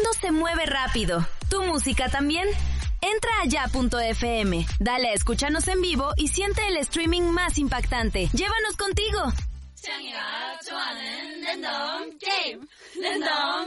mundo se mueve rápido. ¿Tu música también? Entra a ya.fm, dale a escúchanos en vivo y siente el streaming más impactante. ¡Llévanos contigo!